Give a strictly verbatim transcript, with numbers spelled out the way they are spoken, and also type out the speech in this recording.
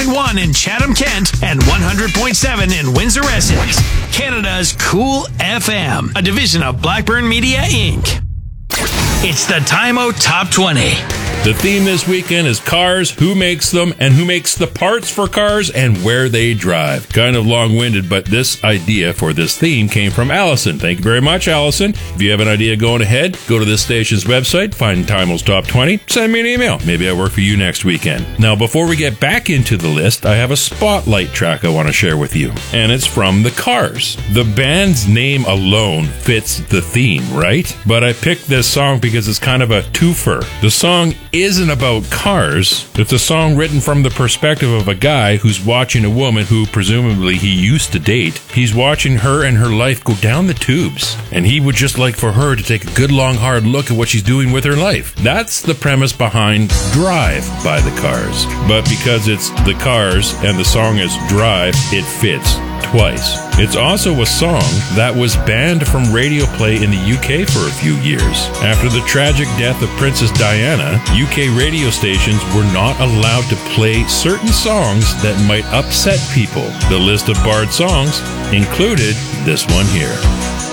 one in Chatham-Kent and one hundred point seven in Windsor-Essex. Canada's Cool F M, a division of Blackburn Media, Incorporated. It's the Time-O Top twenty. The theme this weekend is cars, who makes them, and who makes the parts for cars, and where they drive. Kind of long-winded, but this idea for this theme came from Allison. Thank you very much, Allison. If you have an idea going ahead, go to this station's website, find Time-O's Top twenty, send me an email. Maybe I work for you next weekend. Now, before we get back into the list, I have a spotlight track I want to share with you, and it's from The Cars. The band's name alone fits the theme, right? But I picked this song because it's kind of a twofer. The song isn't about cars. It's a song written from the perspective of a guy who's watching a woman who presumably he used to date. He's watching her and her life go down the tubes, and he would just like for her to take a good long hard look at what she's doing with her life. That's the premise behind Drive by The Cars. But because it's The Cars and the song is Drive, it fits twice. It's also a song that was banned from radio play in the U K for a few years. After the tragic death of Princess Diana, U K radio stations were not allowed to play certain songs that might upset people. The list of barred songs included this one here.